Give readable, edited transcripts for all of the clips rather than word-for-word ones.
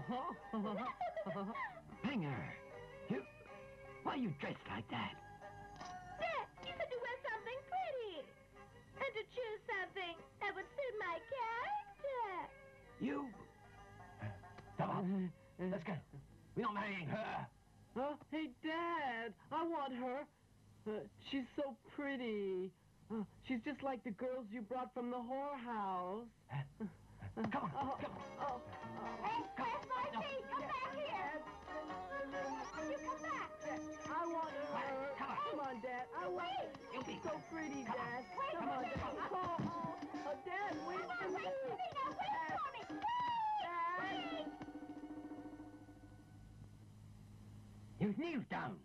Pinger, why are you dressed like that? Dad, you said to wear something pretty. And to choose something that would suit my character. You... Come on, let's go. We're not marrying her. Hey, Dad, I want her. She's so pretty. She's just like the girls you brought from the whorehouse. Come on, come on. Hey, where's my seat? Come back here. You come back. I want her. Come on. Come on, Dad. I want her. You'll be So pretty, Come on. Dad. Wait Come on, a Dad. minute. Dad, wait Come for on, me. wait for me now. Wait for me. Wait. You kneel down.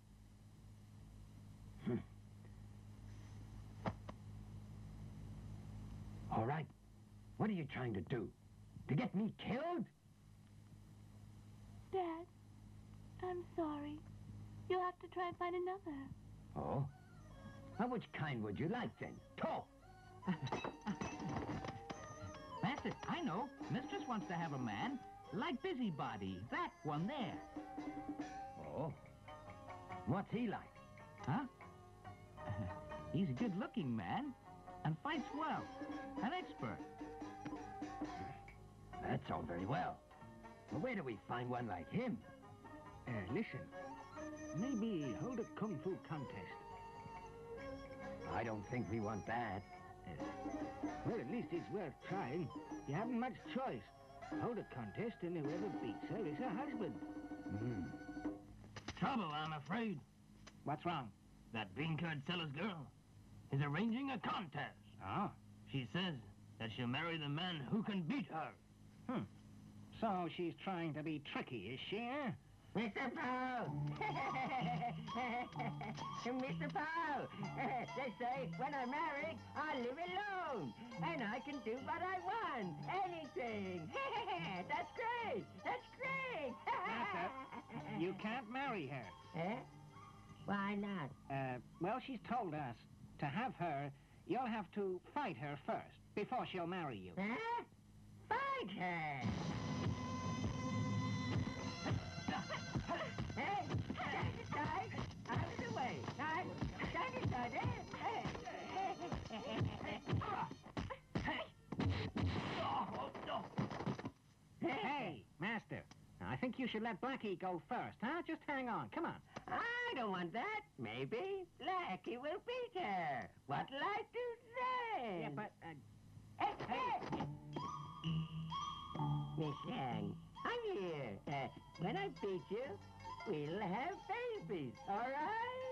All right. What are you trying to do? To get me killed? Dad, I'm sorry. You'll have to try and find another. Oh? Now, which kind would you like, then? Talk! That's it. I know. Mistress wants to have a man like Busybody. That one there. Oh? What's he like? Huh? He's a good-looking man and fights well. An expert. That's all very well. But where do we find one like him? Listen. Maybe hold a kung fu contest. I don't think we want that. Well, at least it's worth trying. You haven't much choice. Hold a contest and whoever beats her is her husband. Trouble, I'm afraid. What's wrong? That bean-curd seller's girl is arranging a contest. Oh. She says that she'll marry the man who can beat her. So she's trying to be tricky, is she, eh? Mr. Paul! Mr. Paul! They say when I'm married, I live alone. And I can do what I want. Anything. That's great. That's great. Master, you can't marry her. Eh? Why not? Well, she's told us to have her, you'll have to fight her first before she'll marry you. Huh? Fight her! Hey! Stand aside! Out of the way! Stand aside, Hey, Master, I think you should let Blackie go first, huh? Just hang on, come on. I don't want that. Maybe Blackie will beat her. What'll I do then? Yeah, but, Hey! Miss Yang, I'm here. When I beat you, we'll have babies, all right?